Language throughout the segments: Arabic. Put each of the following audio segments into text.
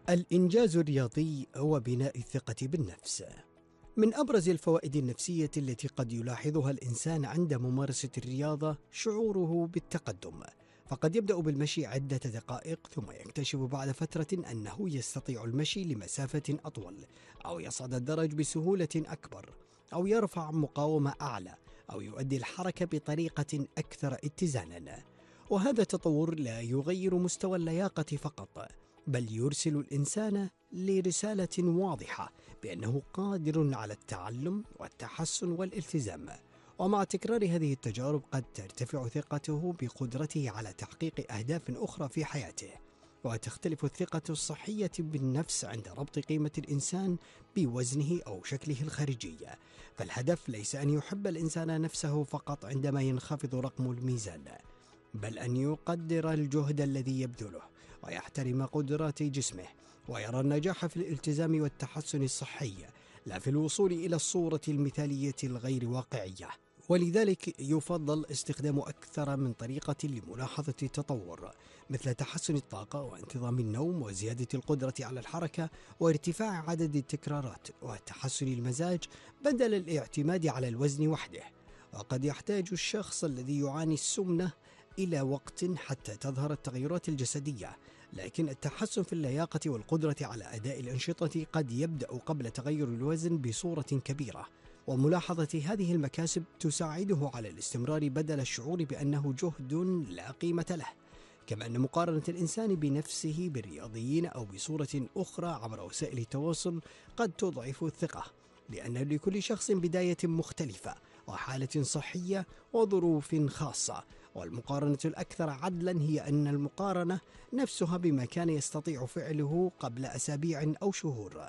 الإنجاز الرياضي هو بناء الثقة بالنفس. من أبرز الفوائد النفسية التي قد يلاحظها الإنسان عند ممارسة الرياضة شعوره بالتقدم، فقد يبدأ بالمشي عدة دقائق ثم يكتشف بعد فترة أنه يستطيع المشي لمسافة أطول، أو يصعد الدرج بسهولة أكبر، أو يرفع مقاومة أعلى، أو يؤدي الحركة بطريقة أكثر اتزانا. وهذا التطور لا يغير مستوى اللياقة فقط، بل يرسل الإنسان لرسالة واضحة بأنه قادر على التعلم والتحسن والالتزام. ومع تكرار هذه التجارب قد ترتفع ثقته بقدرته على تحقيق أهداف أخرى في حياته. وتختلف الثقة الصحية بالنفس عند ربط قيمة الإنسان بوزنه أو شكله الخارجي، فالهدف ليس أن يحب الإنسان نفسه فقط عندما ينخفض رقم الميزان، بل أن يقدر الجهد الذي يبذله، ويحترم قدرات جسمه، ويرى النجاح في الالتزام والتحسن الصحي، لا في الوصول إلى الصورة المثالية الغير واقعية. ولذلك يفضل استخدام أكثر من طريقة لملاحظة التطور، مثل تحسن الطاقة وانتظام النوم وزيادة القدرة على الحركة وارتفاع عدد التكرارات وتحسن المزاج، بدل الاعتماد على الوزن وحده. وقد يحتاج الشخص الذي يعاني السمنة إلى وقت حتى تظهر التغيرات الجسدية، لكن التحسن في اللياقة والقدرة على أداء الأنشطة قد يبدأ قبل تغير الوزن بصورة كبيرة. وملاحظة هذه المكاسب تساعده على الاستمرار بدل الشعور بأنه جهد لا قيمة له. كما أن مقارنة الإنسان بنفسه بالرياضيين أو بصورة أخرى عبر وسائل التواصل قد تضعف الثقة، لأن لكل شخص بداية مختلفة وحالة صحية وظروف خاصة، والمقارنة الأكثر عدلا هي أن المقارنة نفسها بما كان يستطيع فعله قبل أسابيع أو شهور.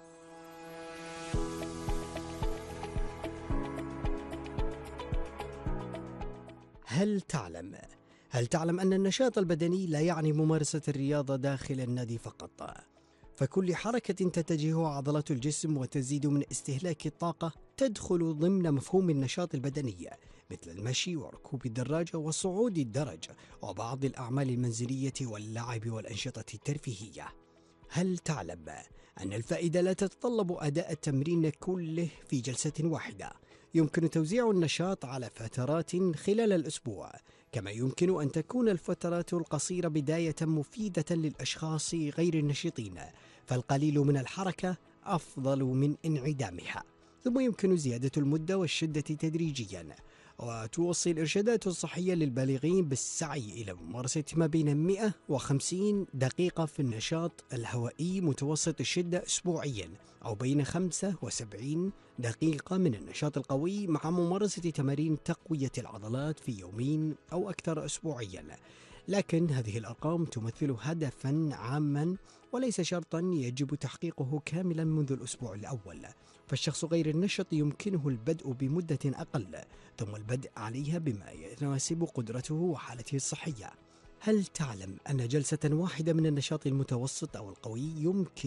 هل تعلم أن النشاط البدني لا يعني ممارسة الرياضة داخل النادي فقط؟ فكل حركة تتجهها عضلات الجسم وتزيد من استهلاك الطاقة تدخل ضمن مفهوم النشاط البدني، مثل المشي وركوب الدراجة وصعود الدرج وبعض الأعمال المنزلية واللعب والأنشطة الترفيهية. هل تعلم أن الفائدة لا تتطلب أداء التمرين كله في جلسة واحدة؟ يمكن توزيع النشاط على فترات خلال الأسبوع، كما يمكن أن تكون الفترات القصيرة بداية مفيدة للأشخاص غير النشيطين، فالقليل من الحركة أفضل من انعدامها. ثم يمكن زيادة المدة والشدة تدريجيا. وتوصي الإرشادات الصحية للبالغين بالسعي إلى ممارسة ما بين 150 دقيقة في النشاط الهوائي متوسط الشدة أسبوعيا، أو بين 75 دقيقة من النشاط القوي مع ممارسة تمارين تقوية العضلات في يومين أو أكثر أسبوعيا. لكن هذه الأرقام تمثل هدفا عاما وليس شرطا يجب تحقيقه كاملا منذ الأسبوع الأول، فالشخص غير النشط يمكنه البدء بمدة أقل، ثم البدء عليها بما يناسب قدرته وحالته الصحية. هل تعلم أن جلسة واحدة من النشاط المتوسط أو القوي يمكن